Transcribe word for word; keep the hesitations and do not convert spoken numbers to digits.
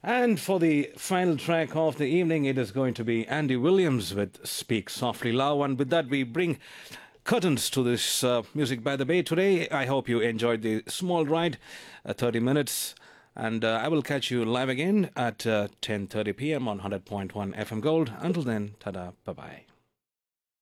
And for the final track of the evening, it is going to be Andy Williams with Speak Softly Love. And with that, we bring curtains to this uh, Music by the Bay today. I hope you enjoyed the small ride, uh, thirty minutes. And uh, I will catch you live again at uh, ten thirty p m on one hundred point one F M Gold. Until then, ta-da, bye-bye.